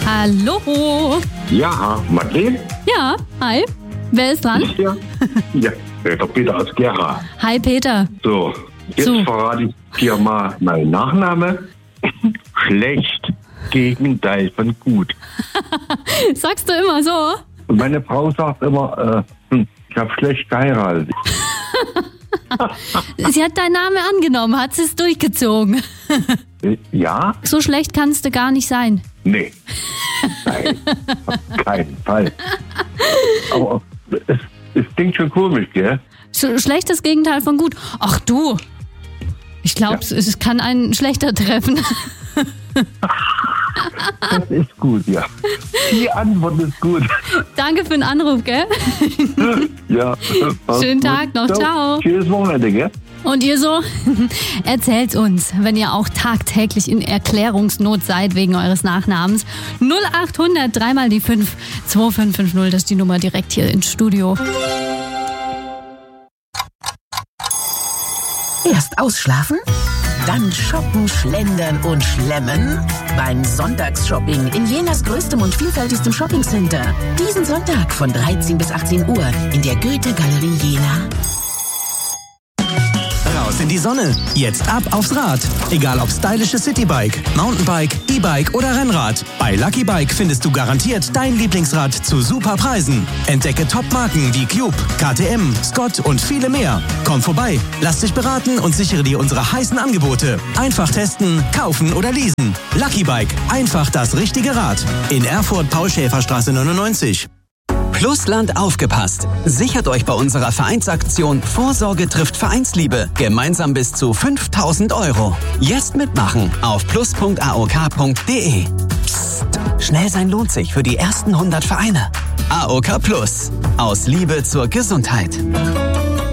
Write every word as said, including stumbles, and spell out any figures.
Hallo. Ja, Madeleine? Ja, hi. Wer ist dran? Ja, ja, der Peter aus Gera. Hi, Peter. So, jetzt So. verrate ich dir mal meinen Nachname. Schlecht, Gegenteil von gut. Sagst du immer so? Und meine Frau sagt immer, äh, hm, ich habe schlecht geheiratet. Sie hat deinen Namen angenommen, hat sie es durchgezogen. Äh, Ja? So schlecht kannst du gar nicht sein. Nee. Nein, auf keinen Fall. Aber es, es klingt schon komisch, gell? So schlechtes Gegenteil von gut. Ach du, ich glaube, Ja. es kann einen schlechter treffen. Das ist gut, ja. Die Antwort ist gut. Danke für den Anruf, gell? Ja. Schönen Tag noch, So, ciao. Schönes Wochenende, gell? Und ihr so? Erzählt uns, wenn ihr auch tagtäglich in Erklärungsnot seid wegen eures Nachnamens. null acht hundert, dreimal die fünf, zwei fünf fünf null, das ist die Nummer direkt hier ins Studio. Erst ausschlafen, dann shoppen, schlendern und schlemmen. Beim Sonntagsshopping in Jenas größtem und vielfältigstem Shoppingcenter. Diesen Sonntag von dreizehn bis achtzehn Uhr in der Goethe-Galerie Jena. Raus in die Sonne. Jetzt ab aufs Rad. Egal ob stylisches Citybike, Mountainbike, E-Bike oder Rennrad. Bei Lucky Bike findest du garantiert dein Lieblingsrad zu super Preisen. Entdecke Top-Marken wie Cube, K T M, Scott und viele mehr. Komm vorbei, lass dich beraten und sichere dir unsere heißen Angebote. Einfach testen, kaufen oder leasen. Lucky Bike. Einfach das richtige Rad. In Erfurt Paul-Schäfer-Straße neunundneunzig. Plusland aufgepasst. Sichert euch bei unserer Vereinsaktion Vorsorge trifft Vereinsliebe gemeinsam bis zu fünftausend Euro. Jetzt mitmachen auf plus punkt a o k punkt d e. Psst, schnell sein lohnt sich für die ersten hundert Vereine. A O K Plus. Aus Liebe zur Gesundheit.